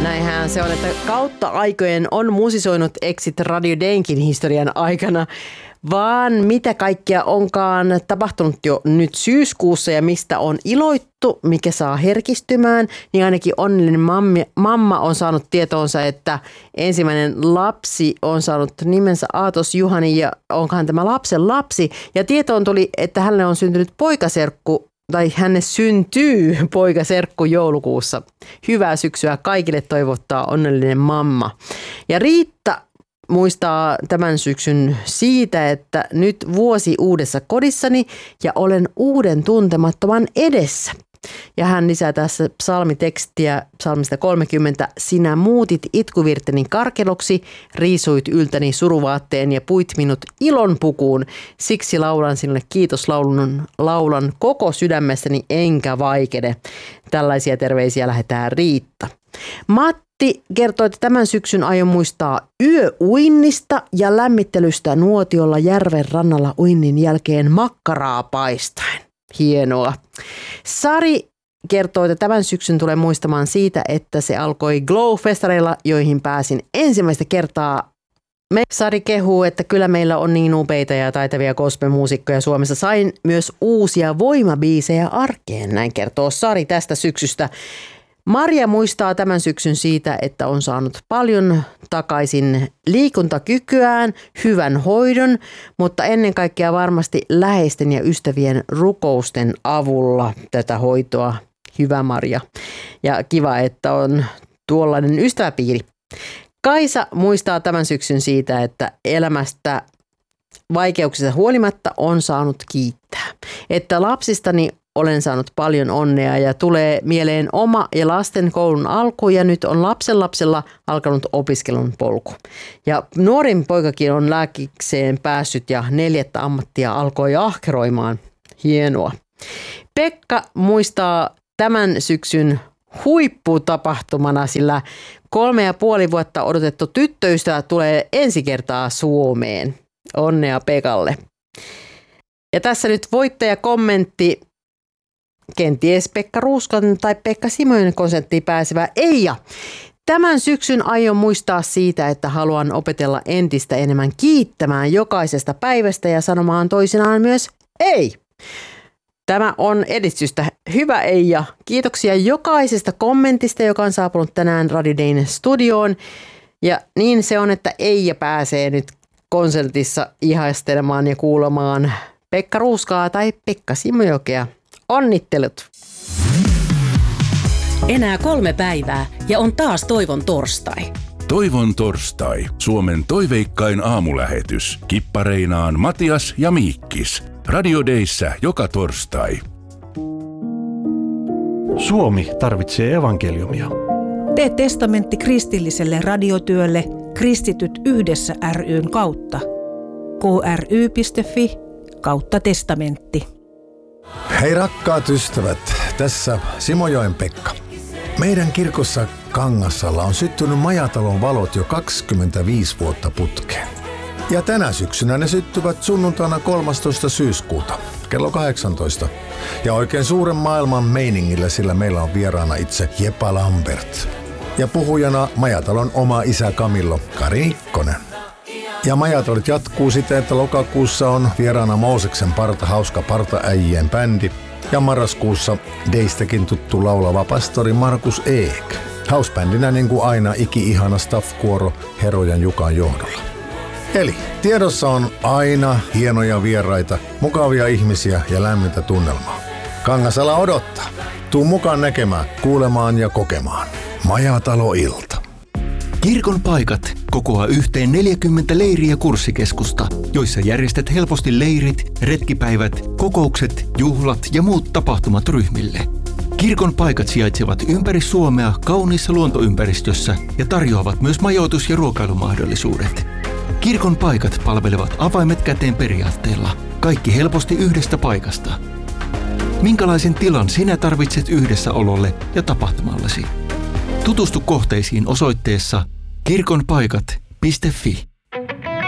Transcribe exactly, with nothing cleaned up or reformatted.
Näinhän se on, että kautta aikojen on musisoinut Exit Radio Daynkin historian aikana, vaan mitä kaikkea onkaan tapahtunut jo nyt syyskuussa ja mistä on iloittu, mikä saa herkistymään, niin ainakin onnellinen mamma, mamma on saanut tietoonsa, että ensimmäinen lapsi on saanut nimensä Aatos Juhani ja onkohan tämä lapsen lapsi. Ja tietoon tuli, että hänelle on syntynyt poikaserkku tai hänne syntyy poikaserkku joulukuussa. Hyvää syksyä kaikille toivottaa onnellinen mamma. Ja Riitta muistaa tämän syksyn siitä, että nyt vuosi uudessa kodissani ja olen uuden tuntemattoman edessä. Ja hän lisää tässä psalmitekstiä psalmista kolmekymmentä. Sinä muutit itkuvirteni karkeloksi, riisuit yltäni suruvaatteen ja puit minut ilon pukuun. Siksi laulan sinulle kiitoslaulun laulan koko sydämessäni enkä vaikene. Tällaisia terveisiä lähetään Riitta. Matti kertoo, että tämän syksyn aion muistaa yöuinnista ja lämmittelystä nuotiolla järven rannalla uinnin jälkeen makkaraa paistaen. Hienoa. Sari kertoo, että tämän syksyn tulee muistamaan siitä, että se alkoi Glow-festareilla, joihin pääsin ensimmäistä kertaa. Me Sari kehuu, että kyllä meillä on niin upeita ja taitavia gospel-muusikkoja Suomessa. Sain myös uusia voimabiisejä arkeen, näin kertoo Sari tästä syksystä. Marja muistaa tämän syksyn siitä, että on saanut paljon takaisin liikuntakykyään, hyvän hoidon, mutta ennen kaikkea varmasti läheisten ja ystävien rukousten avulla tätä hoitoa. Hyvä Marja. Ja kiva, että on tuollainen ystäväpiiri. Kaisa muistaa tämän syksyn siitä, että elämästä vaikeuksista huolimatta on saanut kiittää. Että lapsistani olen saanut paljon onnea ja tulee mieleen oma ja lasten koulun alku ja nyt on lapsen lapsella alkanut opiskelun polku. Ja nuorin poikakin on lääkikseen päässyt ja neljättä ammattia alkoi ahkeroimaan. Hienoa. Pekka muistaa tämän syksyn huipputapahtumana, sillä kolme ja puoli vuotta odotettu tyttöystävä tulee ensi kertaa Suomeen. Onnea Pekalle. Ja tässä nyt voittajakommentti. Kenties Pekka Ruuskan tai Pekka Simonen konserttiin pääsevä Eija. Tämän syksyn aion muistaa siitä, että haluan opetella entistä enemmän kiittämään jokaisesta päivästä ja sanomaan toisinaan myös ei. Tämä on edistystä. Hyvä Eija. Kiitoksia jokaisesta kommentista, joka on saapunut tänään Radio Dayn studioon. Ja niin se on, että Eija pääsee nyt konsertissa ihastelemaan ja kuulemaan Pekka Ruuskaa tai Pekka Simojokea. Onnittelut! Enää kolme päivää ja on taas Toivon torstai. Toivon torstai. Suomen toiveikkain aamulähetys. Kippareinaan Matias ja Miikkis. Radio Dayssä joka torstai. Suomi tarvitsee evankeliumia. Tee testamentti kristilliselle radiotyölle Kristityt yhdessä ry:n kautta. kry piste fi kautta testamentti. Hei rakkaat ystävät, tässä Simojoen Pekka. Meidän kirkossa Kangassalla on syttynyt Majatalon valot jo kaksikymmentäviisi vuotta putkeen. Ja tänä syksynä ne syttyvät sunnuntaina kolmastoista syyskuuta kello kahdeksantoista. Ja oikein suuren maailman meiningillä, sillä meillä on vieraana itse Jepa Lambert. Ja puhujana Majatalon oma isä Kamillo Kari Ikkonen. Ja Majatolit jatkuu siten, että lokakuussa on vieraana Mooseksen parta hauska partaäijien bändi ja marraskuussa Daystäkin tuttu laulava pastori Markus Eek. Hausbändinä niin kuin aina iki-ihana staff-kuoro Herojan Jukan johdolla. Eli tiedossa on aina hienoja vieraita, mukavia ihmisiä ja lämmintä tunnelmaa. Kangasala odottaa. Tuu mukaan näkemään, kuulemaan ja kokemaan. Majatalo-ilta. Kirkon paikat kokoaa yhteen neljäkymmentä leiri- ja kurssikeskusta, joissa järjestät helposti leirit, retkipäivät, kokoukset, juhlat ja muut tapahtumat ryhmille. Kirkon paikat sijaitsevat ympäri Suomea kauniissa luontoympäristössä ja tarjoavat myös majoitus- ja ruokailumahdollisuudet. Kirkon paikat palvelevat avaimet käteen periaatteella, kaikki helposti yhdestä paikasta. Minkälaisen tilan sinä tarvitset yhdessäololle ja tapahtumallesi? Tutustu kohteisiin osoitteessa kirkonpaikat piste fi.